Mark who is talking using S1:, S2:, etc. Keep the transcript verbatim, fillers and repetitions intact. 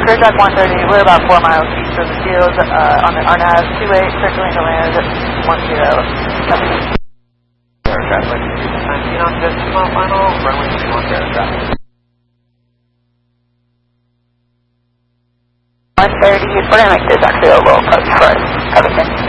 S1: Jack one thirty, we're about four miles east of the field uh, on the R N A V two eight, circling to land at one zero.
S2: Air traffic, nineteen on just two mile final, runway three one zero traffic.
S1: one thirty, we're going to make this actually a little approach for us. Everything.